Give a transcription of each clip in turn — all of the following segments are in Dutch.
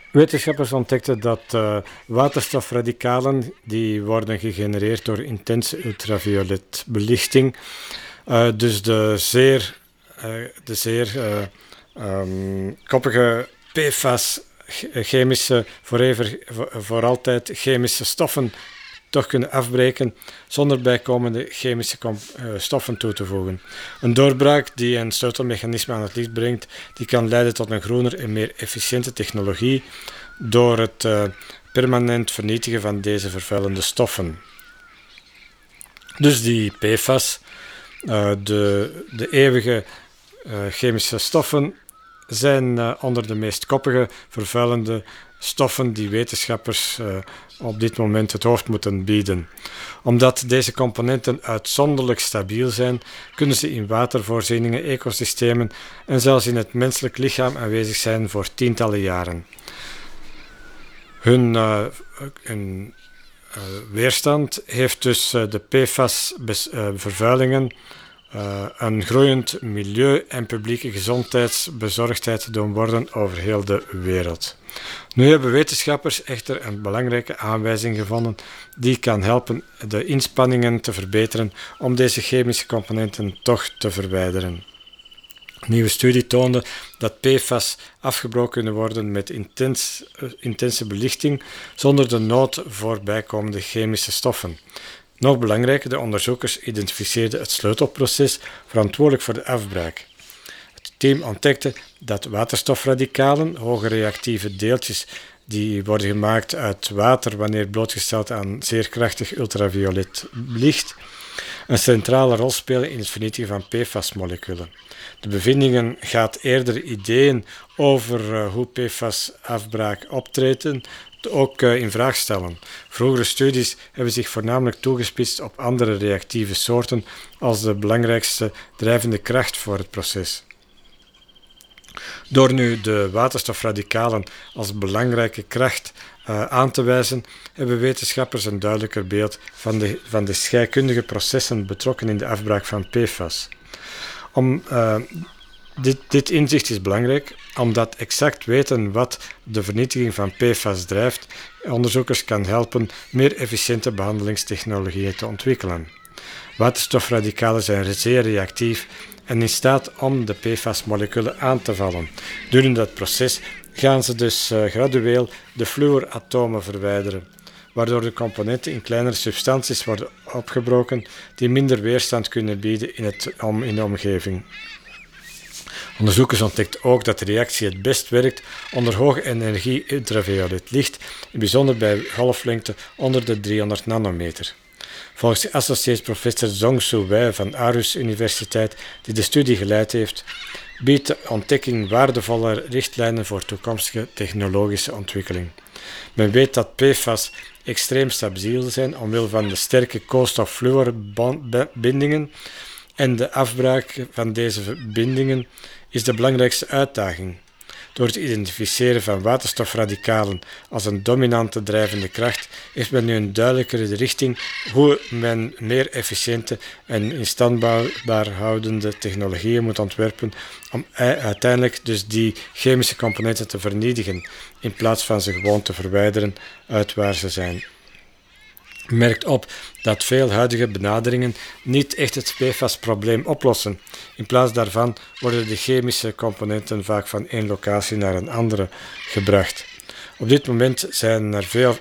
Wetenschappers ontdekten dat waterstofradicalen die worden gegenereerd door intense ultraviolet belichting, dus de zeer koppige PFAS, chemische, voor altijd chemische stoffen toch kunnen afbreken zonder bijkomende chemische stoffen toe te voegen. Een doorbraak die een sleutelmechanisme aan het licht brengt, die kan leiden tot een groener en meer efficiënte technologie door het permanent vernietigen van deze vervuilende stoffen. Dus die PFAS, de eeuwige chemische stoffen, zijn onder de meest koppige, vervuilende stoffen die wetenschappers op dit moment het hoofd moeten bieden. Omdat deze componenten uitzonderlijk stabiel zijn, kunnen ze in watervoorzieningen, ecosystemen en zelfs in het menselijk lichaam aanwezig zijn voor tientallen jaren. Hun weerstand heeft dus de PFAS-vervuilingen een groeiend milieu- en publieke gezondheidsbezorgdheid doen worden over heel de wereld. Nu hebben wetenschappers echter een belangrijke aanwijzing gevonden die kan helpen de inspanningen te verbeteren om deze chemische componenten toch te verwijderen. Een nieuwe studie toonde dat PFAS afgebroken kunnen worden met intense belichting zonder de nood voor bijkomende chemische stoffen. Nog belangrijker, de onderzoekers identificeerden het sleutelproces verantwoordelijk voor de afbraak. Het team ontdekte dat waterstofradicalen, hoge reactieve deeltjes die worden gemaakt uit water wanneer blootgesteld aan zeer krachtig ultraviolet licht, een centrale rol spelen in het vernietigen van PFAS-moleculen. De bevindingen gaat eerder ideeën over hoe PFAS-afbraak optreden ook in vraag stellen. Vroegere studies hebben zich voornamelijk toegespitst op andere reactieve soorten als de belangrijkste drijvende kracht voor het proces. Door nu de waterstofradicalen als belangrijke kracht aan te wijzen, hebben wetenschappers een duidelijker beeld van de scheikundige processen betrokken in de afbraak van PFAS. Dit inzicht is belangrijk, omdat exact weten wat de vernietiging van PFAS drijft, onderzoekers kan helpen meer efficiënte behandelingstechnologieën te ontwikkelen. Waterstofradicalen zijn zeer reactief en in staat om de PFAS-moleculen aan te vallen. Durende dat proces gaan ze dus gradueel de fluoratomen verwijderen, waardoor de componenten in kleinere substanties worden opgebroken die minder weerstand kunnen bieden in de omgeving. Onderzoekers ontdekten ook dat de reactie het best werkt onder hoge energie ultraviolet licht, in bijzonder bij golflengte onder de 300 nanometer. Volgens de associate professor Zhong-Soo Wei van Aarhus Universiteit, die de studie geleid heeft, biedt de ontdekking waardevolle richtlijnen voor toekomstige technologische ontwikkeling. Men weet dat PFAS extreem stabiel zijn omwille van de sterke koolstof-fluorbindingen en de afbraak van deze bindingen is de belangrijkste uitdaging. Door het identificeren van waterstofradicalen als een dominante drijvende kracht heeft men nu een duidelijkere richting hoe men meer efficiënte en instandbaar houdende technologieën moet ontwerpen om uiteindelijk dus die chemische componenten te vernietigen in plaats van ze gewoon te verwijderen uit waar ze zijn. Merkt op dat veel huidige benaderingen niet echt het PFAS-probleem oplossen. In plaats daarvan worden de chemische componenten vaak van één locatie naar een andere gebracht. Op dit moment zijn er veel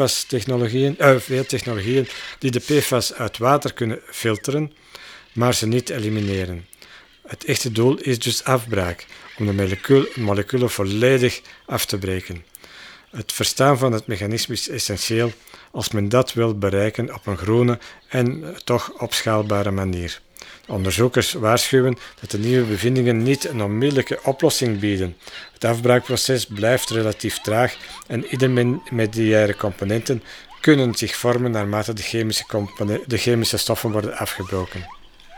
technologieën die de PFAS uit water kunnen filteren, maar ze niet elimineren. Het echte doel is dus afbraak, om de moleculen volledig af te breken. Het verstaan van het mechanisme is essentieel als men dat wil bereiken op een groene en toch opschaalbare manier. De onderzoekers waarschuwen dat de nieuwe bevindingen niet een onmiddellijke oplossing bieden. Het afbraakproces blijft relatief traag en intermediaire componenten kunnen zich vormen naarmate de chemische stoffen worden afgebroken.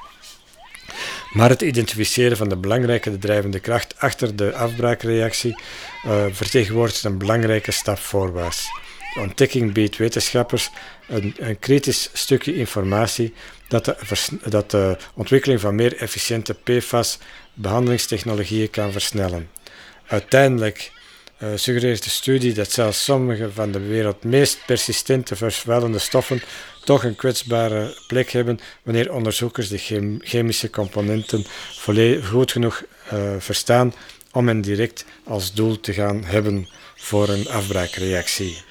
Maar het identificeren van de belangrijke drijvende kracht achter de afbraakreactie vertegenwoordigt een belangrijke stap voorwaarts. De ontdekking biedt wetenschappers een kritisch stukje informatie dat de ontwikkeling van meer efficiënte PFAS-behandelingstechnologieën kan versnellen. Uiteindelijk suggereert de studie dat zelfs sommige van de wereld meest persistente vervuilende stoffen toch een kwetsbare plek hebben wanneer onderzoekers de chemische componenten goed genoeg verstaan om hen direct als doel te gaan hebben voor een afbraakreactie.